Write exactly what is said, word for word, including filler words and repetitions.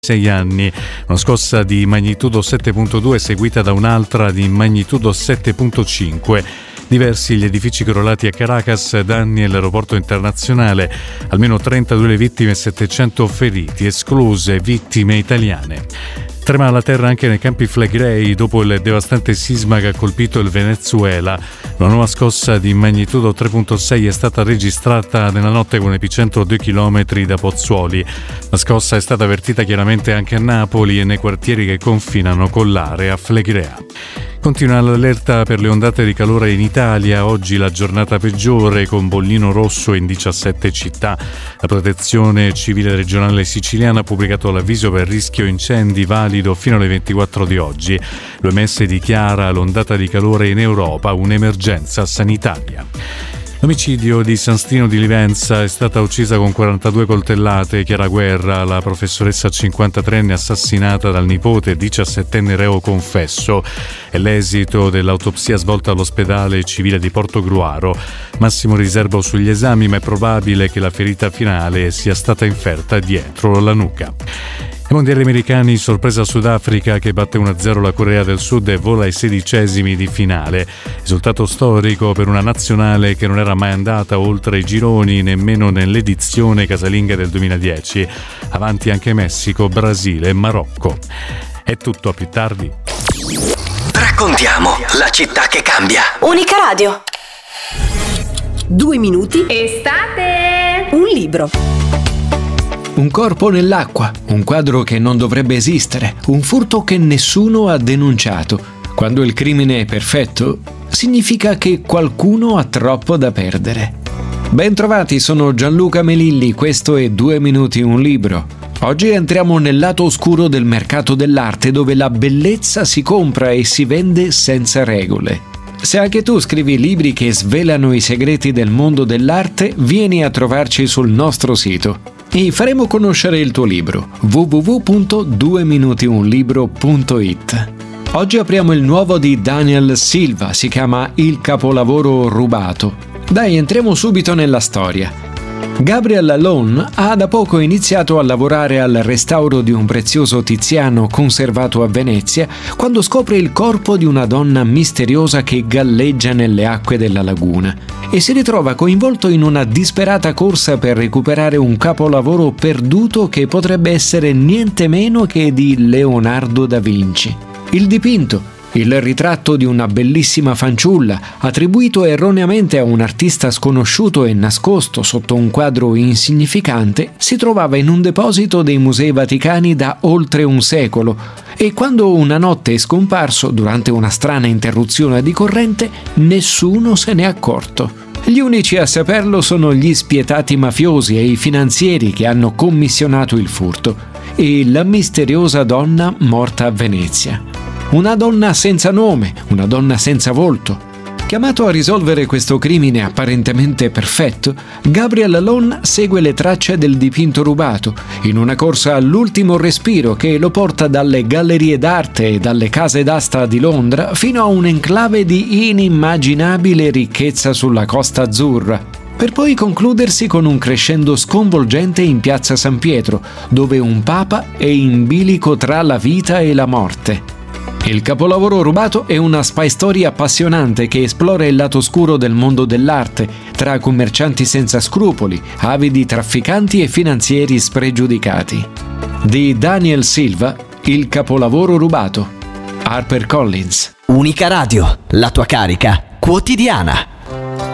sei anni, una scossa di magnitudo sette virgola due seguita da un'altra di magnitudo sette virgola cinque. Diversi gli edifici crollati a Caracas, danni all'aeroporto internazionale, almeno trentadue le vittime e settecento feriti, escluse vittime italiane. Trema la terra anche nei campi Flegrei dopo il devastante sisma che ha colpito il Venezuela. Una nuova scossa di magnitudo tre virgola sei è stata registrata nella notte con epicentro a due chilometri da Pozzuoli. La scossa è stata avvertita chiaramente anche a Napoli e nei quartieri che confinano con l'area Flegrea. Continua l'allerta per le ondate di calore in Italia, oggi la giornata peggiore con bollino rosso in diciassette città. La Protezione Civile Regionale Siciliana ha pubblicato l'avviso per rischio incendi valido fino alle ventiquattro di oggi. L'O M S dichiara l'ondata di calore in Europa un'emergenza sanitaria. L'omicidio di San Stino di Livenza: è stata uccisa con quarantadue coltellate Chiara Guerra, la professoressa cinquantatreenne assassinata dal nipote diciassettenne reo confesso. È l'esito dell'autopsia svolta all'ospedale civile di Portogruaro. Massimo riservo sugli esami, ma è probabile che la ferita finale sia stata inferta dietro la nuca. Ai mondiali americani, sorpresa Sudafrica che batte uno a zero la Corea del Sud e vola ai sedicesimi di finale. Risultato storico per una nazionale che non era mai andata oltre i gironi nemmeno nell'edizione casalinga del duemiladieci. Avanti anche Messico, Brasile e Marocco. È tutto, a più tardi. Raccontiamo la città che cambia. Unica Radio. Due minuti. Estate. Un libro. Un corpo nell'acqua, un quadro che non dovrebbe esistere, un furto che nessuno ha denunciato. Quando il crimine è perfetto, significa che qualcuno ha troppo da perdere. Ben trovati, sono Gianluca Melilli, questo è Due Minuti Un Libro. Oggi entriamo nel lato oscuro del mercato dell'arte, dove la bellezza si compra e si vende senza regole. Se anche tu scrivi libri che svelano i segreti del mondo dell'arte, vieni a trovarci sul nostro sito e faremo conoscere il tuo libro w w w punto due minuti un libro punto i t. Oggi apriamo il nuovo di Daniel Silva, si chiama Il capolavoro rubato. Dai, entriamo subito nella storia. Gabriel Lalonde ha da poco iniziato a lavorare al restauro di un prezioso Tiziano conservato a Venezia quando scopre il corpo di una donna misteriosa che galleggia nelle acque della laguna e si ritrova coinvolto in una disperata corsa per recuperare un capolavoro perduto che potrebbe essere niente meno che di Leonardo da Vinci. Il dipinto, il ritratto di una bellissima fanciulla, attribuito erroneamente a un artista sconosciuto e nascosto sotto un quadro insignificante, si trovava in un deposito dei Musei Vaticani da oltre un secolo e quando una notte è scomparso durante una strana interruzione di corrente, nessuno se n'è accorto. Gli unici a saperlo sono gli spietati mafiosi e i finanzieri che hanno commissionato il furto e la misteriosa donna morta a Venezia. Una donna senza nome, una donna senza volto. Chiamato a risolvere questo crimine apparentemente perfetto, Gabriel Lalonde segue le tracce del dipinto rubato, in una corsa all'ultimo respiro che lo porta dalle gallerie d'arte e dalle case d'asta di Londra fino a un enclave di inimmaginabile ricchezza sulla Costa Azzurra, per poi concludersi con un crescendo sconvolgente in piazza San Pietro, dove un papa è in bilico tra la vita e la morte. Il capolavoro rubato è una spy story appassionante che esplora il lato oscuro del mondo dell'arte, tra commercianti senza scrupoli, avidi trafficanti e finanzieri spregiudicati. Di Daniel Silva, Il capolavoro rubato. HarperCollins. Unica Radio, la tua carica quotidiana.